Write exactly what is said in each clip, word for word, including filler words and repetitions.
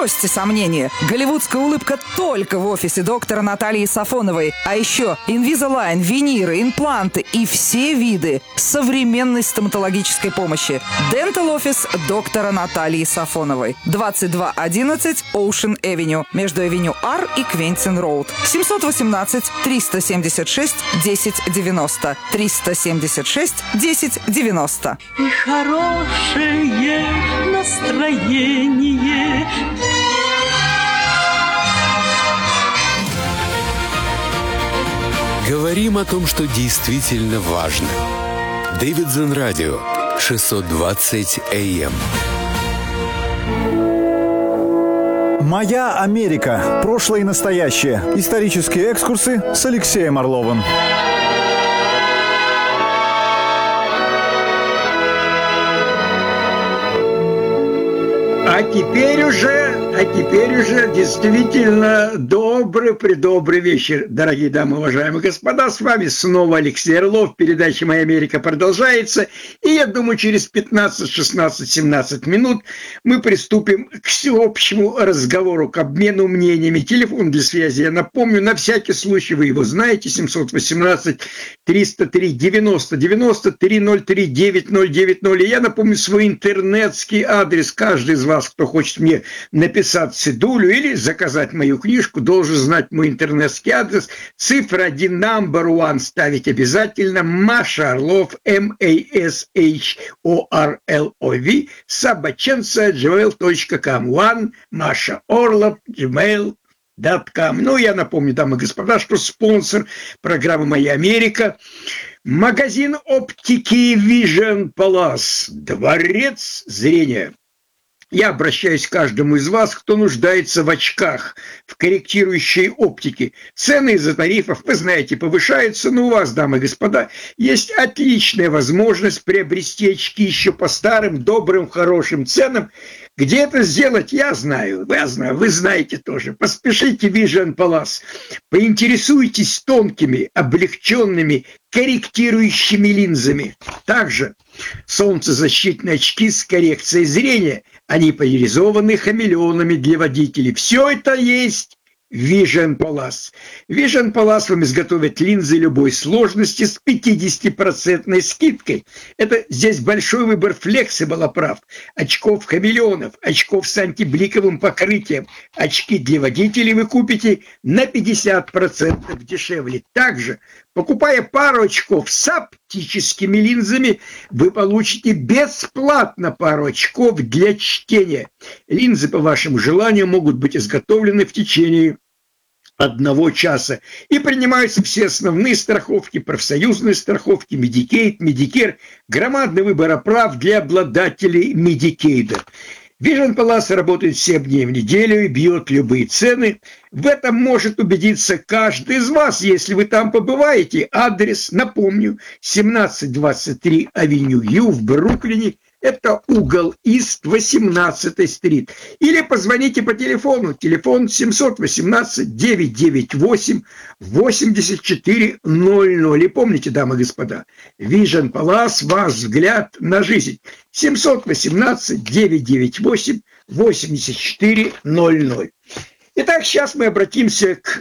Бросьте сомнения. Голливудская улыбка только в офисе доктора Натальи Сафоновой. А еще Invisalign, виниры, импланты и все виды современной стоматологической помощи. Dental Office доктора Натальи Сафоновой. двадцать два одиннадцать Ocean Avenue. Между Авеню Ар и Квентин Роуд. семьсот восемнадцать триста семьдесят шесть десять девяносто. триста семьдесят шесть десять девяносто. И хорошее настроение. Говорим о том, что действительно важно. Дэвидсон Радио, шестьсот двадцать эй эм. «Моя Америка. Прошлое и настоящее». Исторические экскурсы с Алексеем Орловым. А теперь уже, а теперь уже действительно добрый-предобрый вечер, дорогие дамы, уважаемые господа. С вами снова Алексей Орлов. Передача «Моя Америка» продолжается. И я думаю, через пятнадцать, шестнадцать, семнадцать минут мы приступим к всеобщему разговору, к обмену мнениями. Телефон для связи, я напомню, на всякий случай вы его знаете, семьсот восемнадцать триста три девяносто девяносто три ноль три девять ноль девять ноль. И я напомню свой интернетский адрес. Каждый из вас, кто хочет мне написать цедулю или заказать мою книжку, должен знать мой интернетский адрес. Цифра один, number one ставить обязательно. Маша Орлов, эм а эс эйч о ар эл о ви, собаченца, джимейл точка ком. One, Маша Орлов, джимейл точка ком. Ну, я напомню, дамы и господа, что спонсор программы «Моя Америка» — магазин оптики Vision Palace, дворец зрения. Я обращаюсь к каждому из вас, кто нуждается в очках, в корректирующей оптике. Цены из-за тарифов, вы знаете, повышаются, но у вас, дамы и господа, есть отличная возможность приобрести очки еще по старым, добрым, хорошим ценам. Где это сделать, я знаю, я знаю, вы знаете тоже. Поспешите в Vision Palace, поинтересуйтесь тонкими, облегченными, корректирующими линзами. Также солнцезащитные очки с коррекцией зрения. Они поляризованы хамелеонами для водителей. Все это есть в Vision Palace. В Vision Palace вам изготовят линзы любой сложности с пятидесятипроцентной скидкой. Это здесь большой выбор флексибл оправ, очков хамелеонов, очков с антибликовым покрытием. Очки для водителей вы купите на пятьдесят процентов дешевле. Также, покупая пару очков с оптическими линзами, вы получите бесплатно пару очков для чтения. Линзы по вашему желанию могут быть изготовлены в течение одного часа. И принимаются все основные страховки, профсоюзные страховки, Medicaid, Medicare, громадный выбор оправ для обладателей Medicaid. Vision Palace работает семь дней в неделю и бьет любые цены. В этом может убедиться каждый из вас, если вы там побываете. Адрес, напомню, семнадцать двадцать три Авеню Ю в Бруклине. Это угол Ист восемнадцатой стрит. Или позвоните по телефону. Телефон семьсот восемнадцать девятьсот девяносто восемь восемьдесят четыре ноль ноль. И помните, дамы и господа, Vision Palace, ваш взгляд на жизнь. семьсот восемнадцать девятьсот девяносто восемь восемьдесят четыре ноль ноль. Итак, сейчас мы обратимся к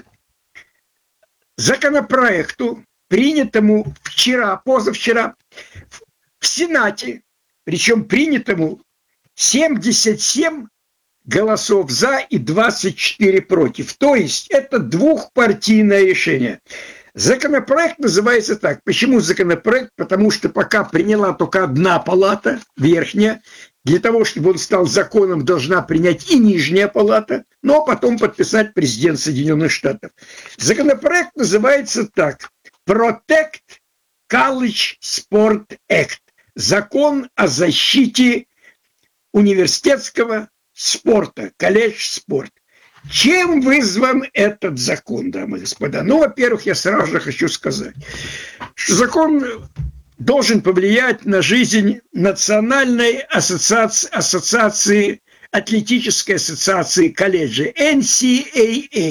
законопроекту, принятому вчера, позавчера в Сенате. Причем принятому семьдесят семь голосов за и двадцать четыре против. То есть это двухпартийное решение. Законопроект называется так. Почему законопроект? Потому что пока приняла только одна палата, верхняя. Для того, чтобы он стал законом, должна принять и нижняя палата, но потом подписать президент Соединенных Штатов. Законопроект называется так. Protect College Sport Act. Закон о защите университетского спорта, колледж-спорт. Чем вызван этот закон, дамы и господа? Ну, во-первых, я сразу же хочу сказать, что закон должен повлиять на жизнь Национальной ассоциации, ассоциации атлетической ассоциации колледжей, эн си эй эй.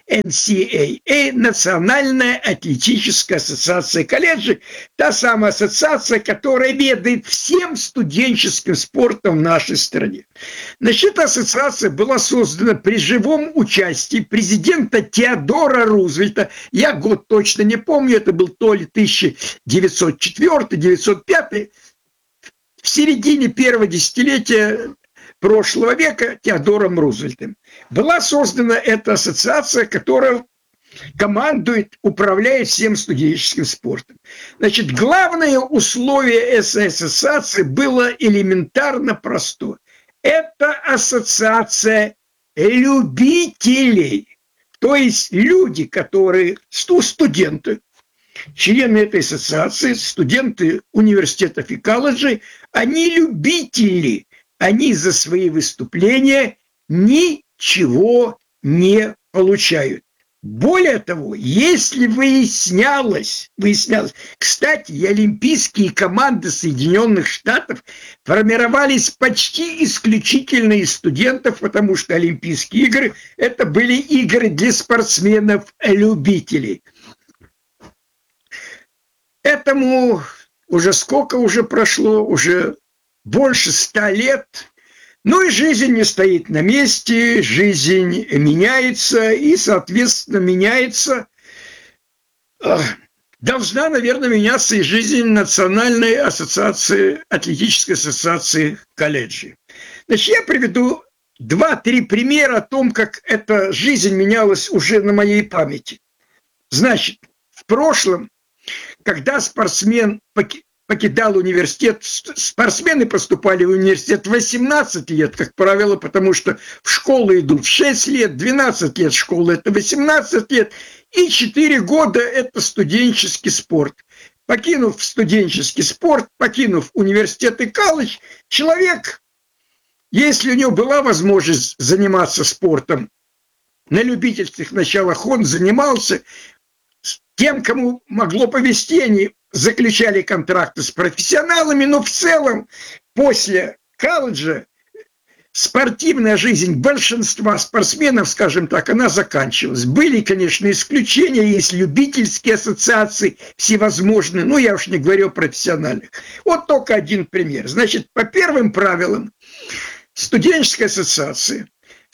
эн си эй эй, Национальная атлетическая ассоциация колледжей, та самая ассоциация, которая ведает всем студенческим спортом в нашей стране. Значит, эта ассоциация была создана при живом участии президента Теодора Рузвельта. Я год точно не помню, это был то ли тысяча девятьсот четвёртый - девятьсот пятый, в середине первого десятилетия прошлого века Теодором Рузвельтом. Была создана эта ассоциация, которая командует, управляет всем студенческим спортом. Значит, главное условие этой ассоциации было элементарно простое. Это ассоциация любителей, то есть люди, которые, студенты, члены этой ассоциации, студенты университетов и колледжей, они любители. Они за свои выступления ничего не получают. Более того, если выяснялось, выяснялось, кстати, и олимпийские команды Соединенных Штатов формировались почти исключительно из студентов, потому что Олимпийские игры – это были игры для спортсменов-любителей. Этому уже сколько уже прошло, уже больше ста лет. Ну и жизнь не стоит на месте, жизнь меняется, и, соответственно, меняется. Должна, наверное, меняться и жизнь Национальной ассоциации, атлетической ассоциации колледжей. Значит, я приведу два-три примера о том, как эта жизнь менялась уже на моей памяти. Значит, в прошлом, когда спортсмен покидал университет, спортсмены поступали в университет в восемнадцать лет, как правило, потому что в школу идут в шесть лет, двенадцать лет школы – это восемнадцать лет, и четыре года – это студенческий спорт. Покинув студенческий спорт, покинув университет и колледж, человек, если у него была возможность заниматься спортом, на любительских началах он занимался, тем, кому могло повезти, они заключали контракты с профессионалами, но в целом после колледжа спортивная жизнь большинства спортсменов, скажем так, она заканчивалась. Были, конечно, исключения, есть любительские ассоциации всевозможные, но я уж не говорю о профессиональных. Вот только один пример. Значит, по первым правилам студенческой ассоциации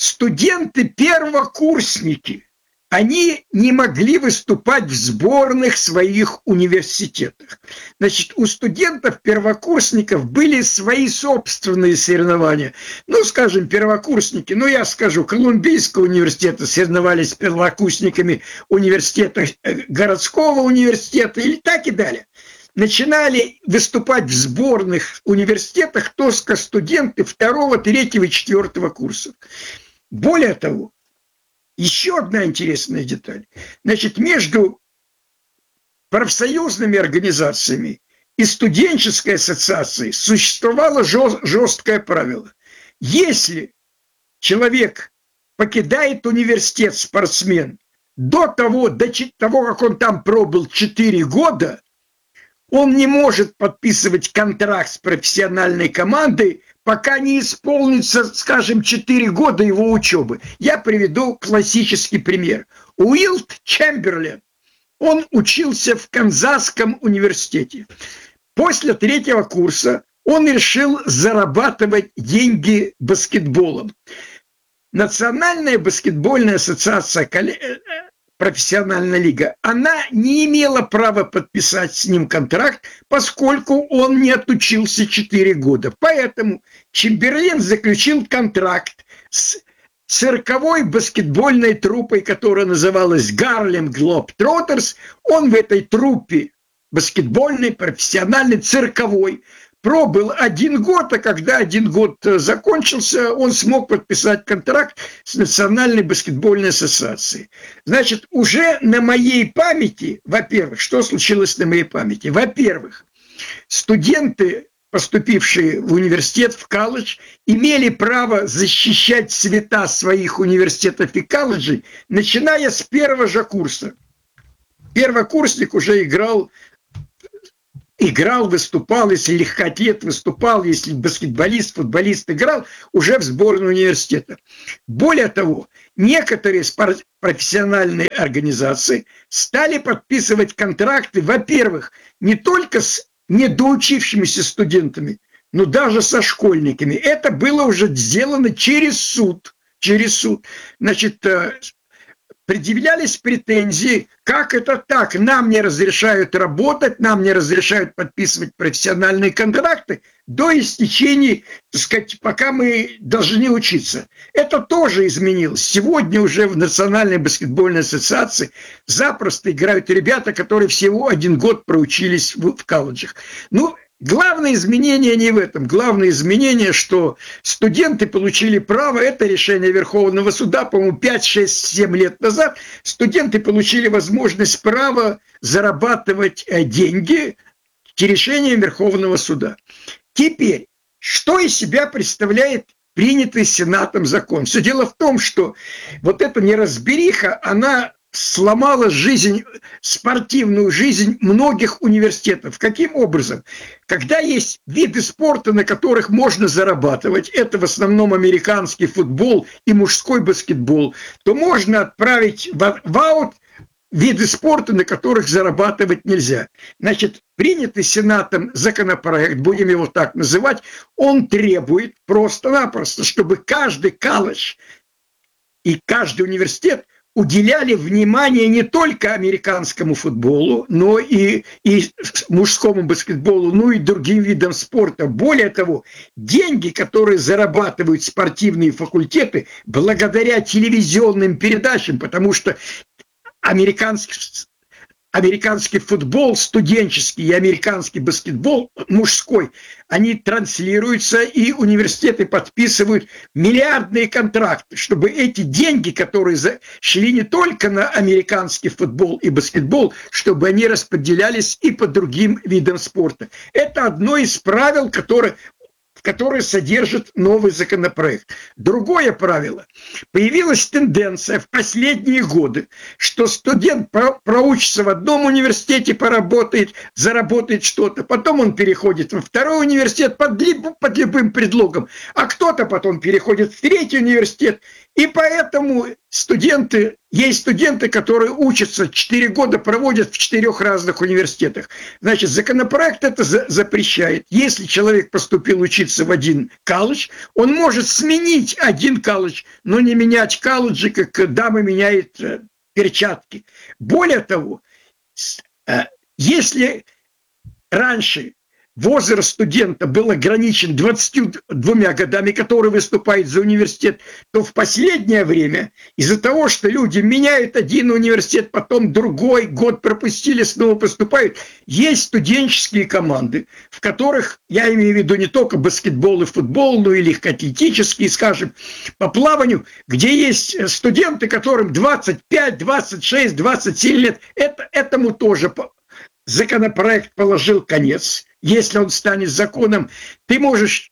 студенты-первокурсники, они не могли выступать в сборных своих университетах. Значит, у студентов-первокурсников были свои собственные соревнования. Ну, скажем, первокурсники, ну, я скажу, Колумбийского университета соревновались с первокурсниками университета, городского университета, или так и далее. Начинали выступать в сборных университетах только студенты второго, третьего и четвертого курсов. Более того, еще одна интересная деталь. Значит, между профсоюзными организациями и студенческой ассоциацией существовало жесткое правило. Если человек покидает университет, спортсмен, до того, до того, как он там пробыл четыре года, он не может подписывать контракт с профессиональной командой, пока не исполнится, скажем, четыре года его учебы. Я приведу классический пример. Уилт Чемберлен, он учился в Канзасском университете. После третьего курса он решил зарабатывать деньги баскетболом. Национальная баскетбольная ассоциация, профессиональная лига, она не имела права подписать с ним контракт, поскольку он не отучился четыре года. Поэтому Чемберлен заключил контракт с цирковой баскетбольной труппой, которая называлась Гарлем Глобтроттерс. Он в этой труппе баскетбольной, профессиональной, цирковой пробыл один год, а когда один год закончился, он смог подписать контракт с Национальной баскетбольной ассоциацией. Значит, уже на моей памяти, во-первых, что случилось на моей памяти? Во-первых, студенты, поступившие в университет, в колледж, имели право защищать цвета своих университетов и колледжей, начиная с первого же курса. Первокурсник уже играл играл, выступал, если легкоатлет выступал, если баскетболист, футболист играл, уже в сборной университета. Более того, некоторые спорт... профессиональные организации стали подписывать контракты, во-первых, не только с недоучившимися студентами, но даже со школьниками. Это было уже сделано через суд. Через суд. Значит, предъявлялись претензии, как это так, нам не разрешают работать, нам не разрешают подписывать профессиональные контракты до истечения, так сказать, пока мы должны учиться. Это тоже изменилось. Сегодня уже в Национальной баскетбольной ассоциации запросто играют ребята, которые всего один год проучились в, в колледжах. Ну, главное изменение не в этом. Главное изменение, что студенты получили право, это решение Верховного суда, по-моему, пять, шесть, семь лет назад, студенты получили возможность права зарабатывать деньги решением Верховного суда. Теперь, что из себя представляет принятый Сенатом закон? Все дело в том, что вот эта неразбериха, она сломала жизнь, спортивную жизнь многих университетов. Каким образом? Когда есть виды спорта, на которых можно зарабатывать, это в основном американский футбол и мужской баскетбол, то можно отправить в, в аут виды спорта, на которых зарабатывать нельзя. Значит, принятый Сенатом законопроект, будем его так называть, он требует просто-напросто, чтобы каждый колледж и каждый университет уделяли внимание не только американскому футболу, но и, и мужскому баскетболу, ну и другим видам спорта. Более того, деньги, которые зарабатывают спортивные факультеты, благодаря телевизионным передачам, потому что американский, американский футбол студенческий и американский баскетбол мужской, они транслируются, и университеты подписывают миллиардные контракты, чтобы эти деньги, которые шли не только на американский футбол и баскетбол, чтобы они распределялись и по другим видам спорта. Это одно из правил, которое... который содержит новый законопроект. Другое правило. Появилась тенденция в последние годы, что студент проучится в одном университете, поработает, заработает что-то, потом он переходит во второй университет под, под любым предлогом, а кто-то потом переходит в третий университет, и поэтому студенты, есть студенты, которые учатся, четыре года проводят в четырех разных университетах. Значит, законопроект это за- запрещает. Если человек поступил учиться в один колледж, он может сменить один колледж, но не менять колледжи, как дамы меняют э, перчатки. Более того, э, если раньше возраст студента был ограничен двадцатью двумя годами, который выступает за университет, то в последнее время из-за того, что люди меняют один университет, потом другой, год пропустили, снова поступают, есть студенческие команды, в которых, я имею в виду не только баскетбол и футбол, но и легкоатлетические, скажем, по плаванию, где есть студенты, которым двадцать пять, двадцать шесть, двадцать семь лет, это, этому тоже законопроект положил конец. Если он станет законом, ты можешь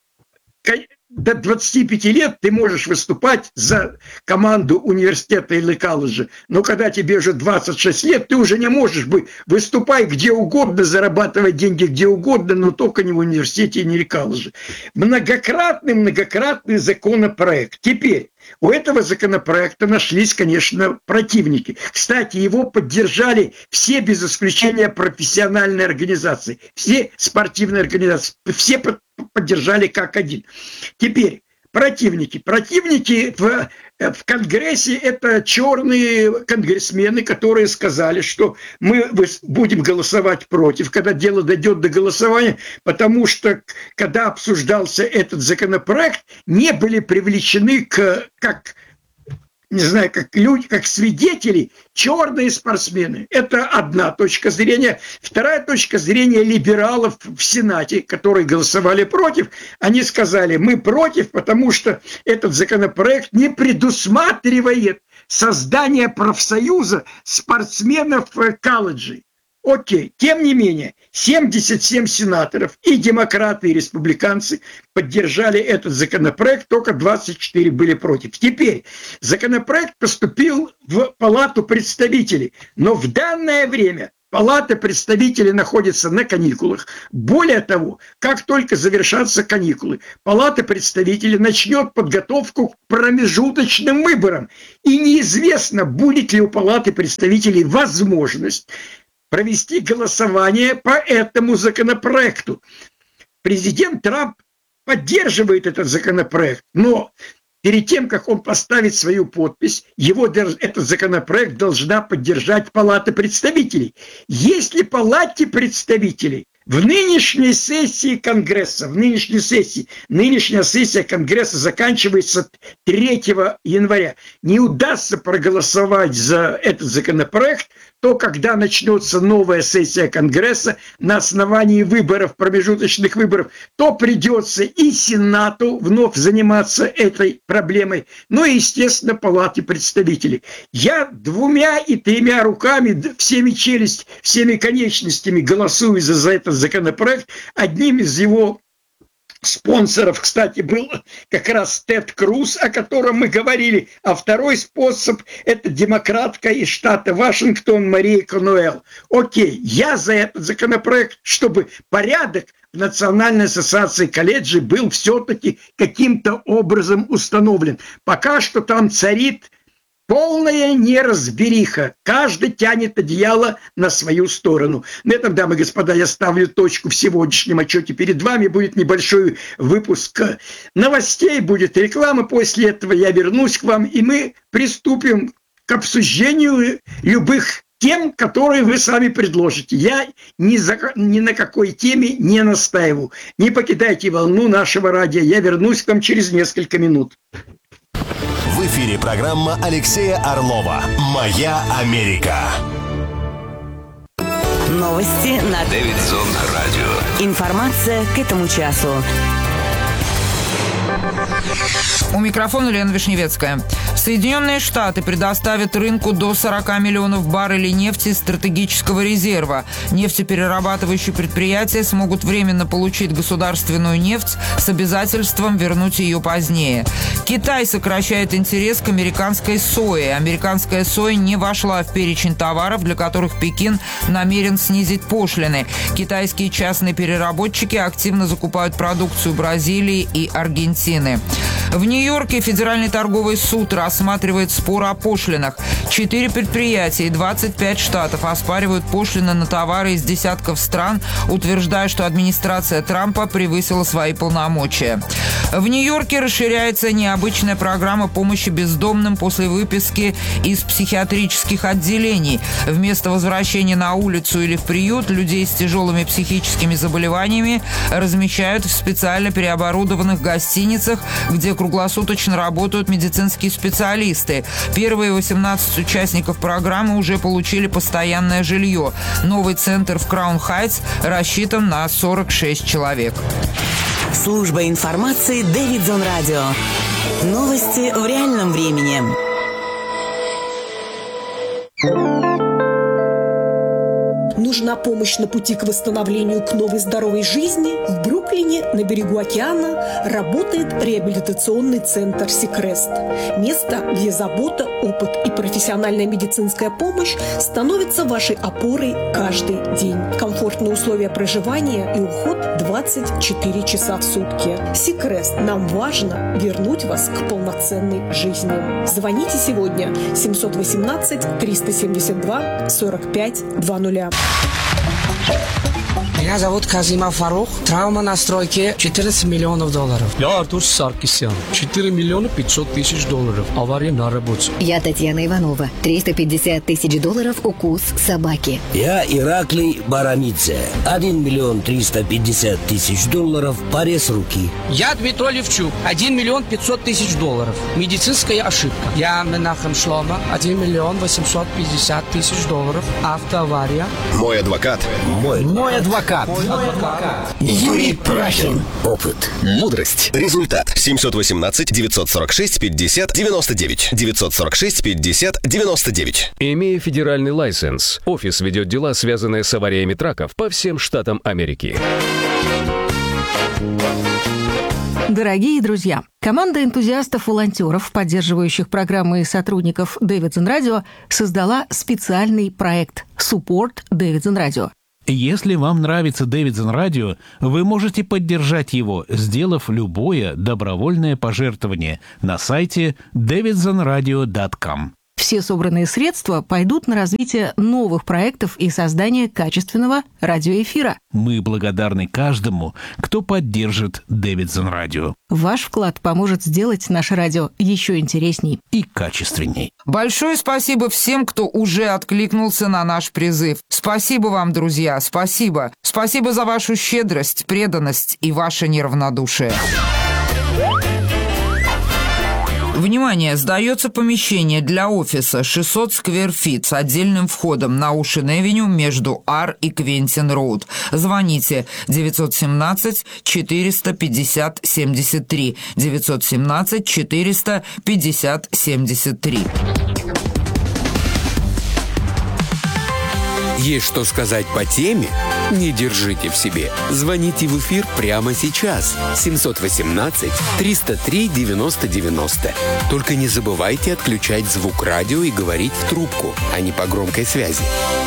до двадцати пяти лет ты можешь выступать за команду университета или колледжа, но когда тебе уже двадцать шесть лет, ты уже не можешь быть, выступай где угодно, зарабатывать деньги где угодно, но только не в университете и не в колледже. Многократный, многократный законопроект. Теперь у этого законопроекта нашлись, конечно, противники. Кстати, его поддержали все без исключения профессиональные организации, все спортивные организации, все поддержали как один. Теперь противники. Противники в, в Конгрессе – это черные конгрессмены, которые сказали, что мы будем голосовать против, когда дело дойдет до голосования, потому что, когда обсуждался этот законопроект, не были привлечены к, как, не знаю, как люди, как свидетели, черные спортсмены. Это одна точка зрения. Вторая точка зрения либералов в Сенате, которые голосовали против, они сказали, мы против, потому что этот законопроект не предусматривает создание профсоюза спортсменов колледжей. Окей, тем не менее, семьдесят семь сенаторов, и демократы, и республиканцы поддержали этот законопроект, только двадцать четыре были против. Теперь законопроект поступил в Палату представителей, но в данное время Палата представителей находится на каникулах. Более того, как только завершатся каникулы, Палата представителей начнет подготовку к промежуточным выборам. И неизвестно, будет ли у Палаты представителей возможность провести голосование по этому законопроекту. Президент Трамп поддерживает этот законопроект, но перед тем, как он поставит свою подпись, его, этот законопроект должна поддержать Палата представителей. Если Палате представителей в нынешней сессии Конгресса, в нынешней сессии, нынешняя сессия Конгресса заканчивается третьего января, не удастся проголосовать за этот законопроект, то когда начнется новая сессия Конгресса на основании выборов, промежуточных выборов, то придется и Сенату вновь заниматься этой проблемой, ну и, естественно, Палате представителей. Я двумя и тремя руками, всеми челюстями, всеми конечностями голосую за, за этот законопроект. Одним из его спонсоров, кстати, был как раз Тед Круз, о котором мы говорили, а второй способ – это демократка из штата Вашингтон Мария Конуэлл. Окей, я за этот законопроект, чтобы порядок в Национальной ассоциации колледжей был все-таки каким-то образом установлен. Пока что там царит полная неразбериха. Каждый тянет одеяло на свою сторону. На этом, дамы и господа, я ставлю точку в сегодняшнем отчете. Перед вами будет небольшой выпуск новостей, будет реклама. После этого я вернусь к вам, и мы приступим к обсуждению любых тем, которые вы сами предложите. Я ни, за, ни на какой теме не настаиваю. Не покидайте волну нашего радио. Я вернусь к вам через несколько минут. В эфире программа Алексея Орлова «Моя Америка». Новости на Дэвидсон радио. Информация к этому часу. У микрофона Лена Вишневецкая. Соединенные Штаты предоставят рынку до сорок миллионов баррелей нефти стратегического резерва. Нефтеперерабатывающие предприятия смогут временно получить государственную нефть с обязательством вернуть ее позднее. Китай сокращает интерес к американской сое. Американская соя не вошла в перечень товаров, для которых Пекин намерен снизить пошлины. Китайские частные переработчики активно закупают продукцию Бразилии и Аргентины. В Нью-Йорке Федеральный торговый суд рассматривает спор о пошлинах. Четыре предприятия и двадцать пять штатов оспаривают пошлины на товары из десятков стран, утверждая, что администрация Трампа превысила свои полномочия. В Нью-Йорке расширяется необычная программа помощи бездомным после выписки из психиатрических отделений. Вместо возвращения на улицу или в приют людей с тяжелыми психическими заболеваниями размещают в специально переоборудованных гостиницах, где круглосуточно работают медицинские специалисты. Первые восемнадцать участников программы уже получили постоянное жилье. Новый центр в Краун-Хайтс рассчитан на сорок шесть человек. Служба информации Дэвидсон радио. Новости в реальном времени. Нужна помощь на пути к восстановлению к новой здоровой жизни? В Бруклине, на берегу океана, работает реабилитационный центр «Сикрест». Место, где забота, опыт и профессиональная медицинская помощь становятся вашей опорой каждый день. Комфортные условия проживания и уход двадцать четыре часа в сутки. «Сикрест». Нам важно вернуть вас к полноценной жизни. Звоните сегодня семь один восемь триста семьдесят два сорок пять двадцать. Меня зовут Казимов Фарух. Травма на стройке четырнадцать миллионов долларов. Я Артур Саркисян. четыре миллиона пятьсот тысяч долларов. Авария на работе. Я Татьяна Иванова. триста пятьдесят тысяч долларов укус собаки. Я Ираклий Барамидзе. один миллион триста пятьдесят тысяч долларов. Порез руки. Я Дмитрий Левчук. один миллион пятьсот тысяч долларов. Медицинская ошибка. Я Менахем Шлома. один миллион восемьсот пятьдесят тысяч долларов. Автоавария. Мой адвокат. Мой, Мой адвокат. Мой адвокат. Юрий Прахин. Опыт. Мудрость. Результат. семь один восемь девять сорок шесть пятьдесят девяносто девять. девятьсот сорок шесть пятьдесят девяносто девять. Имея федеральный лайсенс, офис ведет дела, связанные с авариями траков по всем штатам Америки. Дорогие друзья, команда энтузиастов-волонтеров, поддерживающих программы и сотрудников Davidson Radio, создала специальный проект Support Davidson Radio. Если вам нравится Davidson Radio, вы можете поддержать его, сделав любое добровольное пожертвование на сайте дэвидсон радио точка ком. Все собранные средства пойдут на развитие новых проектов и создание качественного радиоэфира. Мы благодарны каждому, кто поддержит Davidson Radio. Ваш вклад поможет сделать наше радио еще интересней и качественней. Большое спасибо всем, кто уже откликнулся на наш призыв. Спасибо вам, друзья, спасибо. Спасибо за вашу щедрость, преданность и ваше неравнодушие. Внимание! Сдается помещение для офиса шестьсот сквер-фит с отдельным входом на Оушен-Эвеню между Ар и Квентин-Роуд. Звоните девятьсот семнадцать четыреста пятьдесят семьдесят три девятьсот семнадцать четыреста пятьдесят семьдесят три. Есть что сказать по теме? Не держите в себе. Звоните в эфир прямо сейчас. семь один восемь триста три девяносто девяносто. Только не забывайте отключать звук радио и говорить в трубку, а не по громкой связи.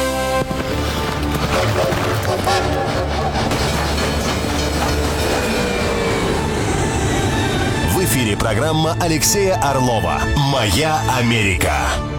В эфире программа Алексея Орлова «Моя Америка».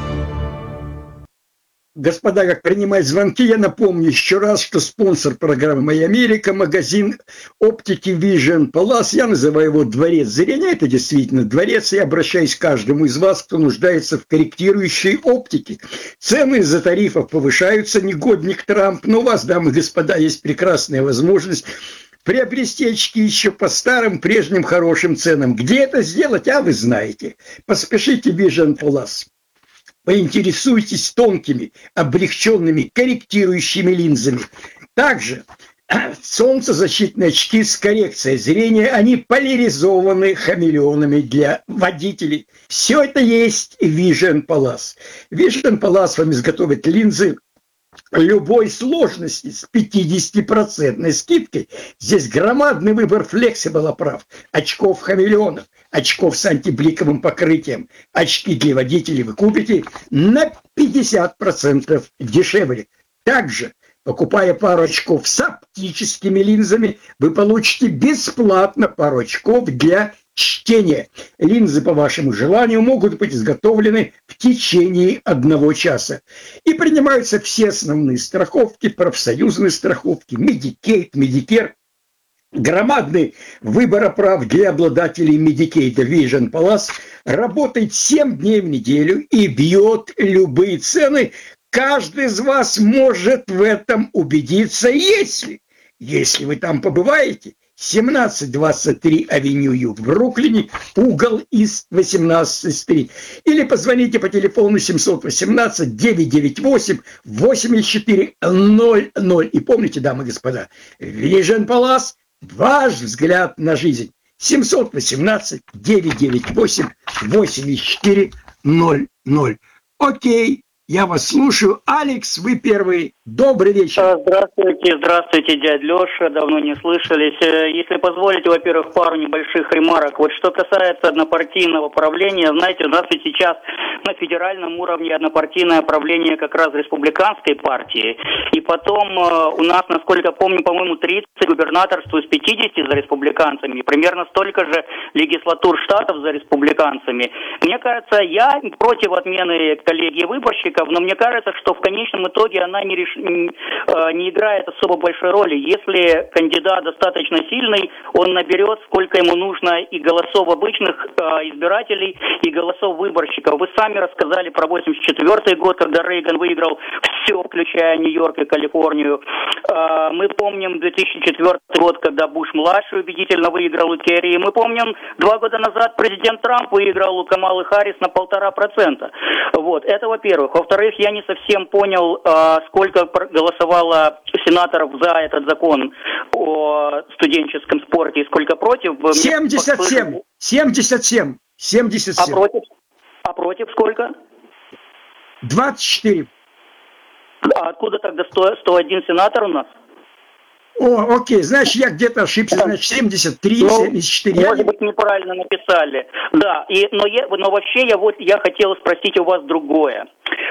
Господа, как принимать звонки, я напомню еще раз, что спонсор программы «Моя Америка» – магазин оптики Vision Palace. Я называю его «Дворец зрения». Это действительно дворец. Я обращаюсь к каждому из вас, кто нуждается в корректирующей оптике. Цены из-за тарифов повышаются, негодник Трамп. Но у вас, дамы и господа, есть прекрасная возможность приобрести очки еще по старым, прежним хорошим ценам. Где это сделать, а вы знаете. Поспешите в Vision Palace. Поинтересуйтесь тонкими, облегченными, корректирующими линзами. Также солнцезащитные очки с коррекцией зрения, они поляризованы хамелеонами для водителей. Все это есть в Vision Palace. Vision Palace вам изготовит линзы любой сложности с пятидесятипроцентной скидкой. Здесь громадный выбор флексибл оправ, очков хамелеонов, очков с антибликовым покрытием. Очки для водителей вы купите на пятьдесят процентов дешевле. Также, покупая пару очков с оптическими линзами, вы получите бесплатно пару очков для чтения. Линзы по вашему желанию могут быть изготовлены в течение одного часа. И принимаются все основные страховки, профсоюзные страховки, Medicaid, Medicare. Громадный выбор прав для обладателей Medicaid. Vision Palace работает семь дней в неделю и бьет любые цены. Каждый из вас может в этом убедиться, если, если вы там побываете. семнадцать двадцать три Авеню Ю в Бруклине, угол Ист восемнадцатая стрит. Или позвоните по телефону семь один восемь девять девять восемь восемь четыре ноль ноль. И помните, дамы и господа, Vision Palace – ваш взгляд на жизнь. семь один восемь девять девять восемь восемь четыре ноль ноль. Окей. Я вас слушаю. Алекс, вы первый. Добрый вечер. Здравствуйте, здравствуйте, дядя Леша. Давно не слышались. Если позволите, во-первых, пару небольших ремарок. Вот что касается однопартийного правления, знаете, у нас ведь сейчас на федеральном уровне однопартийное правление как раз республиканской партии. И потом у нас, насколько помню, по-моему, тридцать губернаторств из пятидесяти за республиканцами. Примерно столько же легислатур штатов за республиканцами. Мне кажется, я против отмены коллегии выборщиков, но мне кажется, что в конечном итоге она не, реш... не играет особо большой роли. Если кандидат достаточно сильный, он наберет, сколько ему нужно и голосов обычных избирателей, и голосов выборщиков. Вы сами рассказали про восемьдесят четвёртый год, когда Рейган выиграл все, включая Нью-Йорк и Калифорнию. Мы помним две тысячи четвёртый год, когда Буш-младший убедительно выиграл у Керри. Мы помним, два года назад президент Трамп выиграл у Камалы Харрис на полтора процента. Вот, это во-первых. Во-вторых, я не совсем понял, сколько голосовало сенаторов за этот закон о студенческом спорте и сколько против. семьдесят семь. семьдесят семь. семьдесят семь. А против? А против сколько? двадцать четыре. А откуда тогда сто один сенатор у нас? О, окей, значит, я где-то ошибся, значит, семьдесят три, ну, семьдесят четыре. Может быть, неправильно написали. Да, и, но, я, но вообще я вот я хотел спросить у вас другое.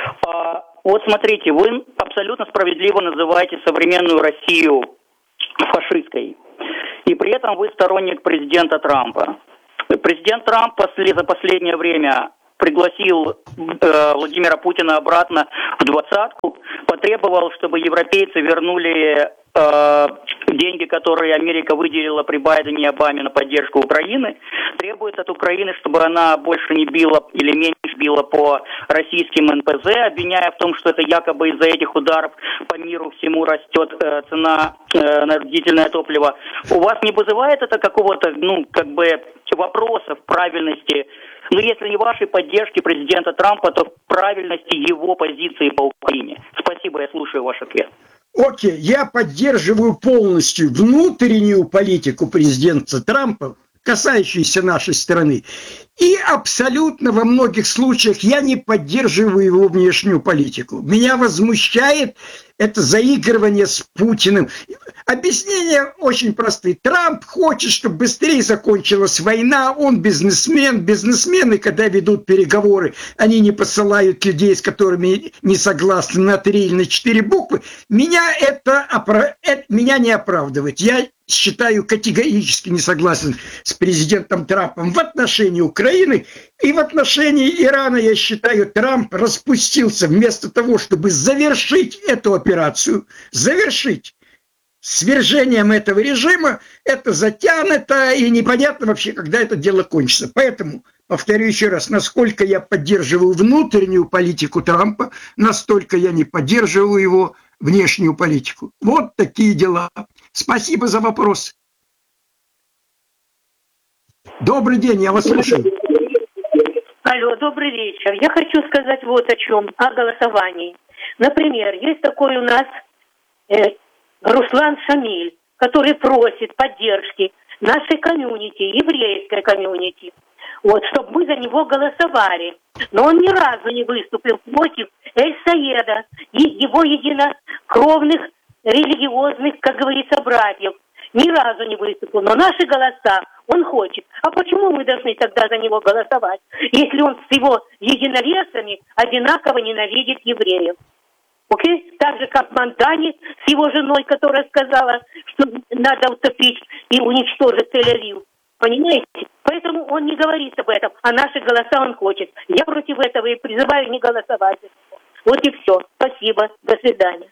А, вот смотрите, вы абсолютно справедливо называете современную Россию фашистской. И при этом вы сторонник президента Трампа. Президент Трамп после, за последнее время пригласил э, Владимира Путина обратно в двадцатку, потребовал, чтобы европейцы вернули э, деньги, которые Америка выделила при Байдене и Обаме на поддержку Украины, требует от Украины, чтобы она больше не била или меньше била по российским эн пэ зэ, обвиняя в том, что это якобы из-за этих ударов по миру всему растет э, цена э, на дизельное топливо. У вас не вызывает это какого-то, ну, как бы вопросов правильности, ну, если не вашей поддержки президента Трампа, то правильности его позиции по Украине? Спасибо, я слушаю ваш ответ. Окей, я поддерживаю полностью внутреннюю политику президента Трампа, касающуюся нашей страны. И абсолютно во многих случаях я не поддерживаю его внешнюю политику. Меня возмущает это заигрывание с Путиным. Объяснения очень простые. Трамп хочет, чтобы быстрее закончилась война. Он бизнесмен. Бизнесмены, когда ведут переговоры, они не посылают людей, с которыми не согласны, на три или на четыре буквы. Меня это, это меня не оправдывает. Я считаю, категорически не согласен с президентом Трампом в отношении Украины и в отношении Ирана. Я считаю, Трамп распустился вместо того, чтобы завершить эту операцию, завершить свержением этого режима. Это затянуто и непонятно вообще, когда это дело кончится. Поэтому, повторю еще раз, насколько я поддерживаю внутреннюю политику Трампа, настолько я не поддерживаю его внешнюю политику. Вот такие дела. Спасибо за вопрос. Добрый день, я вас слушаю. Алло, добрый вечер. Я хочу сказать вот о чем, о голосовании. Например, есть такой у нас э, Руслан Шамиль, который просит поддержки нашей комьюнити, еврейской комьюнити, вот, чтобы мы за него голосовали. Но он ни разу не выступил против Эль-Саеда и его единокровных религиозных, как говорится, братьев. Ни разу не выступил. Но наши голоса он хочет. А почему мы должны тогда за него голосовать, если он с его единолесами одинаково ненавидит евреев? Окей? Так же, как Мандани с его женой, которая сказала, что надо утопить и уничтожить Тель-Авив. Понимаете? Поэтому он не говорит об этом, а наши голоса он хочет. Я против этого и призываю не голосовать. Вот и все. Спасибо. До свидания.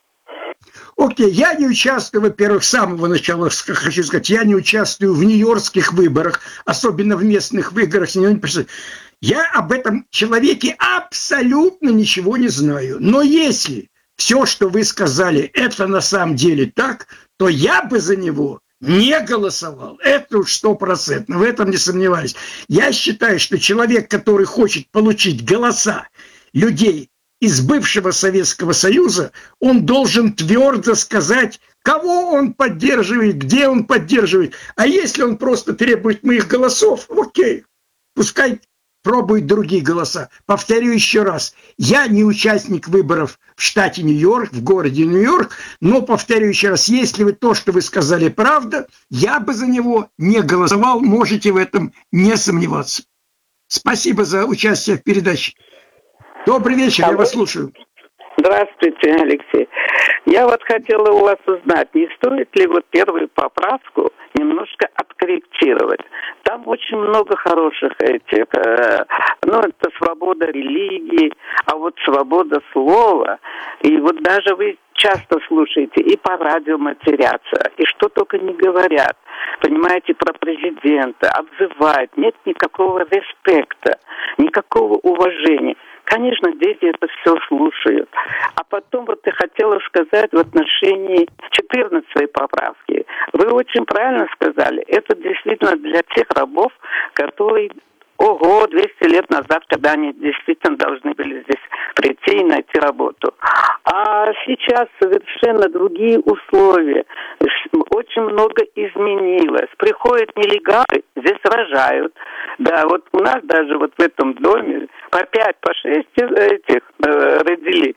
Окей, okay, я не участвую, во-первых, с самого начала, хочу сказать, я не участвую в нью-йоркских выборах, особенно в местных выборах. Я об этом человеке абсолютно ничего не знаю. Но если все, что вы сказали, это на самом деле так, то я бы за него не голосовал. Это уж стопроцентно, в этом не сомневаюсь. Я считаю, что человек, который хочет получить голоса людей из бывшего Советского Союза, он должен твердо сказать, кого он поддерживает, где он поддерживает. А если он просто требует моих голосов, окей, пускай пробует другие голоса. Повторю еще раз, я не участник выборов в штате Нью-Йорк, в городе Нью-Йорк, но повторю еще раз, если вы то, что вы сказали, правда, я бы за него не голосовал, можете в этом не сомневаться. Спасибо за участие в передаче. Добрый вечер, Алло. Я вас слушаю. Здравствуйте, Алексей. Я вот хотела у вас узнать, не стоит ли вот первую поправку немножко откорректировать. Там очень много хороших этих, э, ну, это свобода религии, а вот свобода слова. И вот даже вы часто слушаете и по радио матерятся, и что только не говорят. Понимаете, про президента, обзывают. Нет никакого респекта, никакого уважения. Конечно, дети это все слушают. А потом вот я хотела сказать в отношении четырнадцатой поправки. Вы очень правильно сказали. Это действительно для тех рабов, которые, ого, двести лет назад, когда они действительно должны были здесь прийти и найти работу. А сейчас совершенно другие условия. Очень много изменилось. Приходят нелегалы, здесь рожают. Да, вот у нас даже вот в этом доме по пять, по шесть этих э, родили.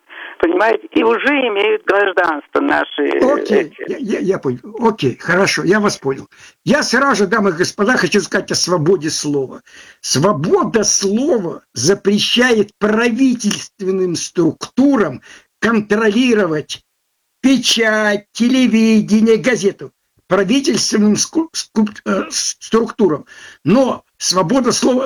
понимаете, и уже имеют гражданство наши. Окей, я, я, я понял. Окей, хорошо, я вас понял. Я сразу же, дамы и господа, хочу сказать о свободе слова. Свобода слова запрещает правительственным структурам контролировать печать, телевидение, газету. Правительственным структурам. Но свобода слова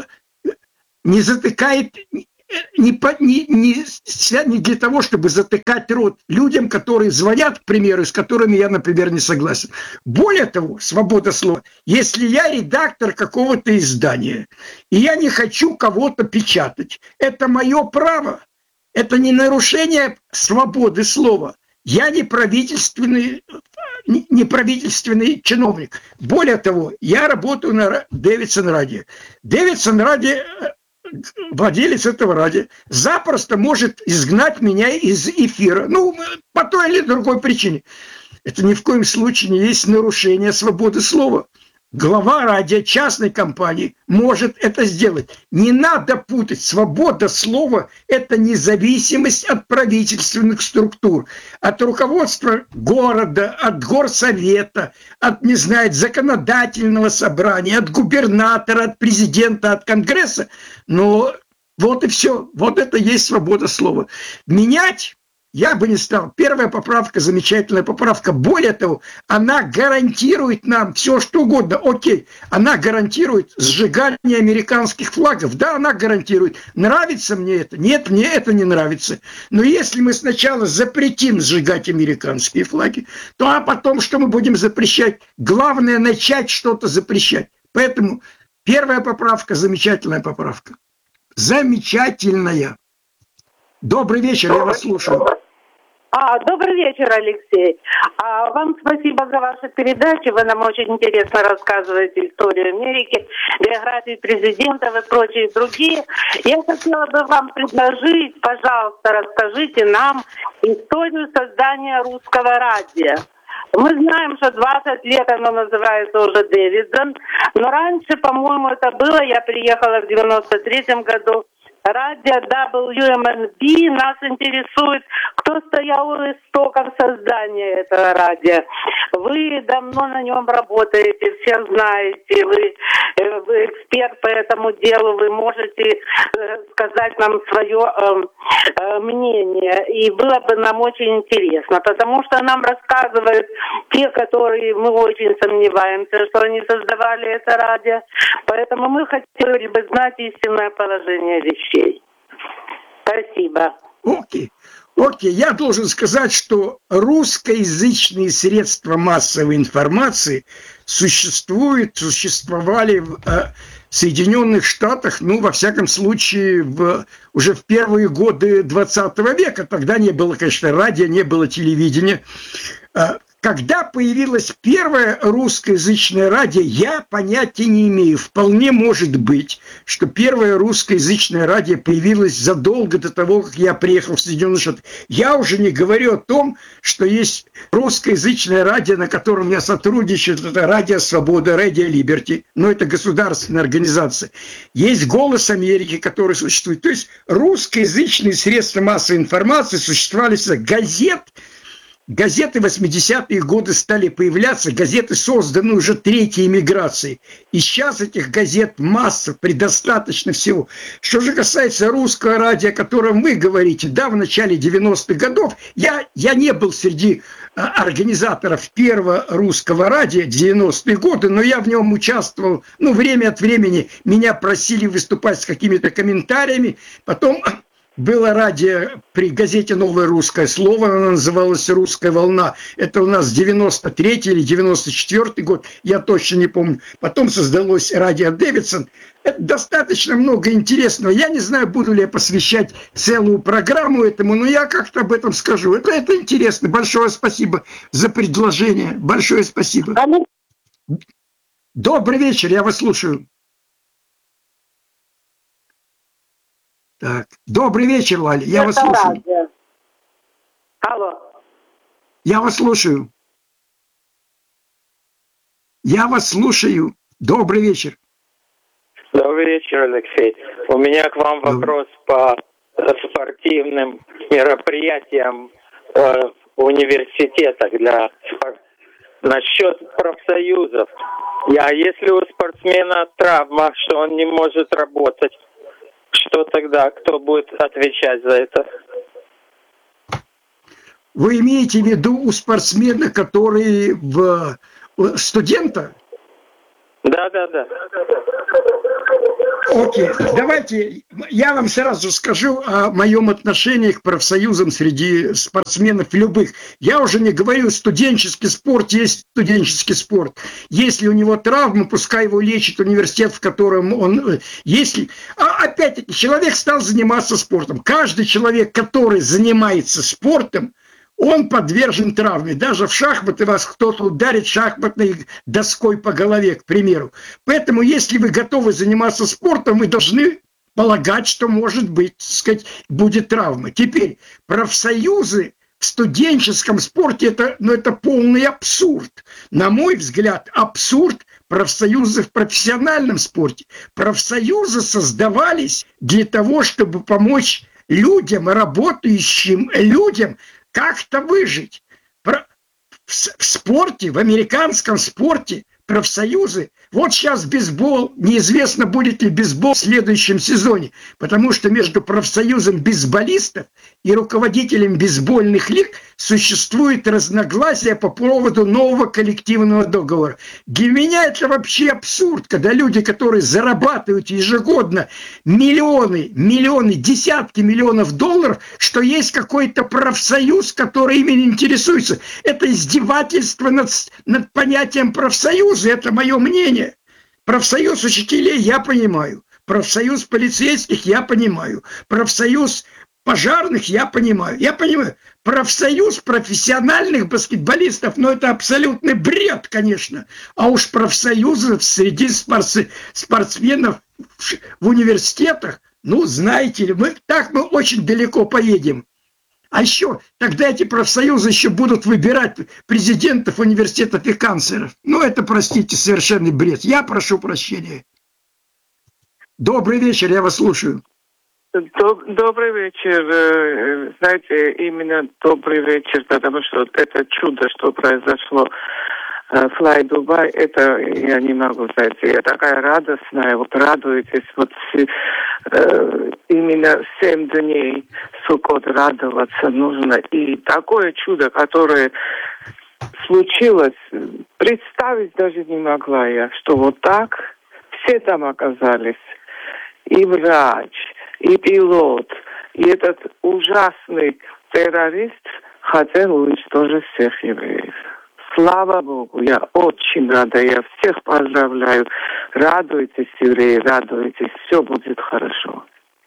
не затыкает, не, не, не, не для того, чтобы затыкать рот людям, которые звонят, к примеру, с которыми я, например, не согласен. Более того, свобода слова, если я редактор какого-то издания, и я не хочу кого-то печатать, это мое право, это не нарушение свободы слова. Я не правительственный, не правительственный чиновник. Более того, я работаю на Дэвидсон радио. Дэвидсон радио, владелец этого радио, запросто может изгнать меня из эфира. Ну, по той или другой причине. Это ни в коем случае не есть нарушение свободы слова. Глава радио частной компании может это сделать. Не надо путать. Свобода слова – это независимость от правительственных структур, от руководства города, от горсовета, от, не знаю, законодательного собрания, от губернатора, от президента, от конгресса. Но вот и все. Вот это и есть свобода слова. Менять я бы не стал. Первая поправка, замечательная поправка. Более того, она гарантирует нам все, что угодно. Окей, она гарантирует сжигание американских флагов. Да, она гарантирует. Нравится мне это? Нет, мне это не нравится. Но если мы сначала запретим сжигать американские флаги, то а потом что мы будем запрещать? Главное начать что-то запрещать. Поэтому первая поправка, замечательная поправка. Замечательная. Добрый вечер, я вас слушаю. А, добрый вечер, Алексей. А, вам спасибо за вашу передачу. Вы нам очень интересно рассказываете историю Америки, биографии президентов и прочие другие. Я хотела бы вам предложить, пожалуйста, расскажите нам историю создания русского радио. Мы знаем, что двадцать лет оно называется уже Дэвидсон, но раньше, по-моему, это было, я приехала в девяносто третьем году, радио дабл ю эм эн би. Нас интересует, кто стоял у истоков создания этого радио. Вы давно на нем работаете, все знаете, вы, вы эксперт по этому делу, вы можете сказать нам свое э, э, мнение. И было бы нам очень интересно, потому что нам рассказывают те, которые мы очень сомневаемся, что они создавали это радио. Поэтому мы хотели бы знать истинное положение вещей. Спасибо. Окей. Окей, я должен сказать, что русскоязычные средства массовой информации существуют, существовали в э, Соединенных Штатах, ну, во всяком случае, в, уже в первые годы двадцатого века. Тогда не было, конечно, радио, не было телевидения. Э, Когда появилось первое русскоязычное радио, я понятия не имею. Вполне может быть, что первое русскоязычное радио появилось задолго до того, как я приехал в Соединенные Штаты. Я уже не говорю о том, что есть русскоязычное радио, на котором я сотрудничаю. Это Радио Свобода, Радио Либерти. Но это государственная организация. Есть Голос Америки, который существует. То есть русскоязычные средства массовой информации существовали с газет. Газеты восьмидесятые годы стали появляться, газеты созданы уже третьей эмиграцией. И сейчас этих газет масса, предостаточно всего. Что же касается русского радио, о котором вы говорите, да, в начале девяностых годов, я, я не был среди а, организаторов первого русского радио девяностые годы, но я в нем участвовал, ну, время от времени меня просили выступать с какими-то комментариями, потом... Было радио при газете «Новое русское слово», она называлась «Русская волна». Это у нас девяносто третий или девяносто четвёртый год, я точно не помню. Потом создалось радио «Дэвидсон». Это достаточно много интересного. Я не знаю, буду ли я посвящать целую программу этому, но я как-то об этом скажу. Это, это интересно. Большое спасибо за предложение. Большое спасибо. Добрый вечер, я вас слушаю. Так, добрый вечер, Лаля, я Это вас слушаю. Радио. Алло. Я вас слушаю. Я вас слушаю. Добрый вечер. Добрый вечер, Алексей. У меня к вам вопрос по спортивным мероприятиям в университетах для насчет профсоюзов. А если у спортсмена травма, что он не может работать, что тогда? Кто будет отвечать за это? Вы имеете в виду у спортсмена, который в студента? Да, да, да. Окей, давайте я вам сразу скажу о моем отношении к профсоюзам среди спортсменов любых. Я уже не говорю, студенческий спорт есть студенческий спорт. Если у него травма, пускай его лечит университет, в котором он... Если... А опять-таки, человек стал заниматься спортом. Каждый человек, который занимается спортом, он подвержен травме. Даже в шахматы вас кто-то ударит шахматной доской по голове, к примеру. Поэтому, если вы готовы заниматься спортом, вы должны полагать, что, может быть, так сказать, будет травма. Теперь, профсоюзы в студенческом спорте, это, ну, это полный абсурд. На мой взгляд, абсурд профсоюзы в профессиональном спорте. Профсоюзы создавались для того, чтобы помочь людям, работающим людям, как-то выжить. В спорте, в американском спорте профсоюзы, вот сейчас бейсбол, неизвестно, будет ли бейсбол в следующем сезоне, потому что между профсоюзом бейсболистов и руководителем бейсбольных лиг существует разногласия по поводу нового коллективного договора. Для меня это вообще абсурд, когда люди, которые зарабатывают ежегодно миллионы, миллионы, десятки миллионов долларов, что есть какой-то профсоюз, который ими интересуется. Это издевательство над, над понятием профсоюза. Это мое мнение. Профсоюз учителей я понимаю. Профсоюз полицейских я понимаю. Профсоюз пожарных я понимаю. Я понимаю. Профсоюз профессиональных баскетболистов, ну это абсолютный бред, конечно. А уж профсоюзы среди спортс- спортсменов в университетах, ну знаете ли, мы, так мы очень далеко поедем. А еще, тогда эти профсоюзы еще будут выбирать президентов университетов и канцлеров. Ну, это, простите, совершенный бред. Я прошу прощения. Добрый вечер, я вас слушаю. Добрый вечер. Знаете, именно добрый вечер, потому что это чудо, что произошло. Fly Dubai, это я не могу сказать, я такая радостная, вот радуетесь, вот э, именно семь дней Суккот радоваться нужно, и такое чудо, которое случилось, представить даже не могла я, что вот так все там оказались, и врач, и пилот, и этот ужасный террорист хотел уничтожить всех евреев. Слава Богу, я очень рада, я всех поздравляю. Радуйтесь, евреи, радуйтесь, все будет хорошо.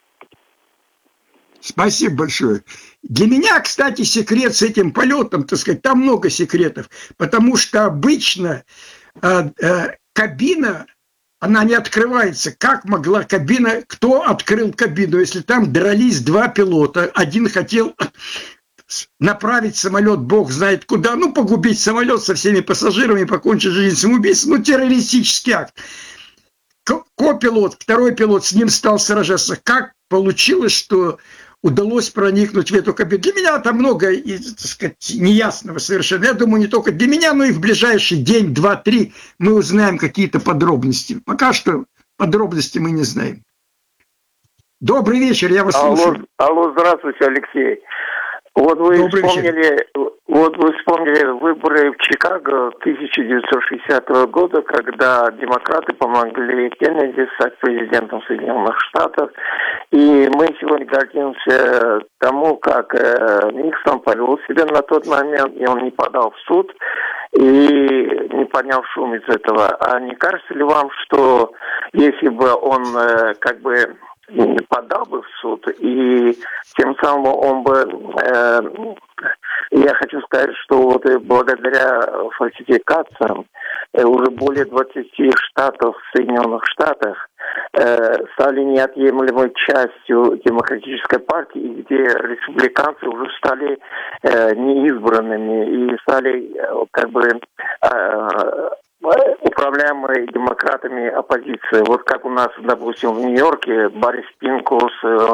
Спасибо большое. Для меня, кстати, секрет с этим полетом, так сказать, там много секретов, потому что обычно э, э, кабина, она не открывается. Как могла кабина, кто открыл кабину, если там дрались два пилота, один хотел направить самолет, бог знает куда, ну, погубить самолет со всеми пассажирами, покончить жизнь самоубийством, ну, террористический акт. Копилот, второй пилот, с ним стал сражаться. Как получилось, что удалось проникнуть в эту кабину? Для меня там много, так сказать, неясного совершенно. Я думаю, не только для меня, но и в ближайший день, два, три мы узнаем какие-то подробности. Пока что подробности мы не знаем. Добрый вечер, я вас алло, слушаю. Алло, здравствуйте, Алексей. Вот вы Добрый вспомнили, вечер. вот вы вспомнили выборы в Чикаго тысяча девятьсот шестидесятого года, когда демократы помогли Кеннеди стать президентом Соединенных Штатов. И мы сегодня гордимся тому, как э, Никсон повел себя на тот момент, и он не подал в суд, и не поднял шум из этого. А не кажется ли вам, что если бы он э, как бы не подал бы в суд, и тем самым он бы, э, я хочу сказать, что вот благодаря фальсификациям э, уже более двадцати штатов в Соединенных Штатах э, стали неотъемлемой частью демократической партии, где республиканцы уже стали э, неизбранными и стали э, как бы э, управляемой демократами оппозиции. Вот как у нас, допустим, в Нью-Йорке Борис Пинкус,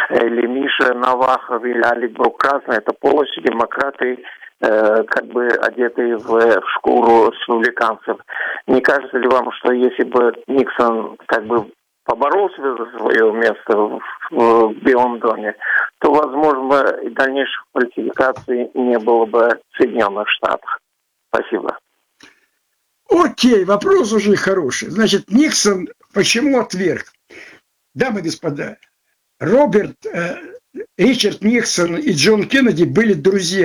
или Миша Навахов, или Алик Брук-Красный, это полностью демократы, э, как бы одетые в, в шкуру республиканцев. Не кажется ли вам, что если бы Никсон как бы поборолся за свое место в, в Белом доме, то, возможно, и дальнейших фальсификаций не было бы в Соединенных Штатах? Спасибо. Окей, вопрос уже хороший. Значит, Никсон почему отверг? Дамы и господа, Роберт, э, Ричард Никсон и Джон Кеннеди были друзья.